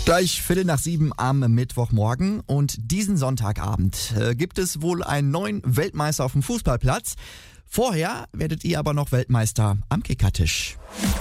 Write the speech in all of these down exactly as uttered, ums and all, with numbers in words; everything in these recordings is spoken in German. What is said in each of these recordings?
Gleich Viertel nach sieben am Mittwochmorgen und diesen Sonntagabend äh, gibt es wohl einen neuen Weltmeister auf dem Fußballplatz. Vorher werdet ihr aber noch Weltmeister am Kickertisch.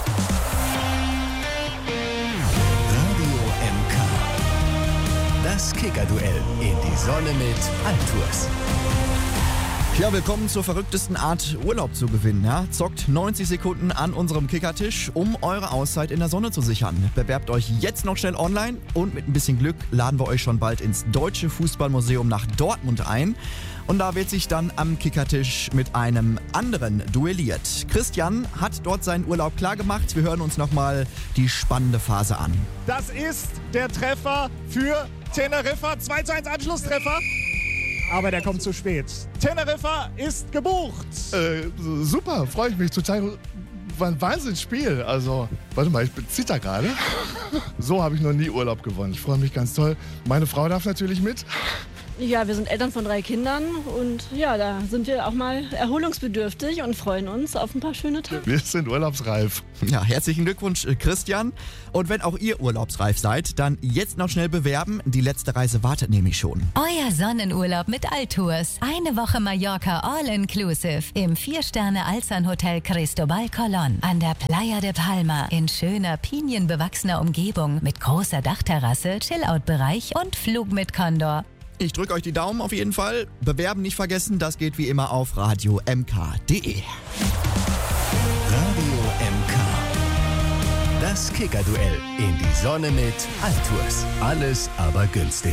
Radio M K. Das Kickerduell in die Sonne mit Altours. Ja, willkommen zur verrücktesten Art, Urlaub zu gewinnen. Ja? Zockt neunzig Sekunden an unserem Kickertisch, um eure Auszeit in der Sonne zu sichern. Bewerbt euch jetzt noch schnell online und mit ein bisschen Glück laden wir euch schon bald ins Deutsche Fußballmuseum nach Dortmund ein. Und da wird sich dann am Kickertisch mit einem anderen duelliert. Christian hat dort seinen Urlaub klar gemacht. Wir hören uns nochmal die spannende Phase an. Das ist der Treffer für Teneriffa. zwei zu eins Anschlusstreffer. Aber der kommt zu spät. Teneriffa ist gebucht. Äh, super, freue ich mich total. War ein Wahnsinnsspiel. Also, warte mal, ich zitter gerade. So habe ich noch nie Urlaub gewonnen. Ich freue mich ganz toll. Meine Frau darf natürlich mit. Ja, wir sind Eltern von drei Kindern und ja, da sind wir auch mal erholungsbedürftig und freuen uns auf ein paar schöne Tage. Wir sind urlaubsreif. Ja, herzlichen Glückwunsch, Christian. Und wenn auch ihr urlaubsreif seid, dann jetzt noch schnell bewerben. Die letzte Reise wartet nämlich schon. Euer Sonnenurlaub mit Altours. Eine Woche Mallorca All-Inclusive im Vier-Sterne-Alzan-Hotel Cristobal Colón an der Playa de Palma in schöner, pinienbewachsener Umgebung mit großer Dachterrasse, Chill-Out-Bereich und Flug mit Condor. Ich drücke euch die Daumen auf jeden Fall. Bewerben nicht vergessen, das geht wie immer auf radio m k punkt d e. Radio M K. Das Kickerduell in die Sonne mit Altours. Alles aber günstig.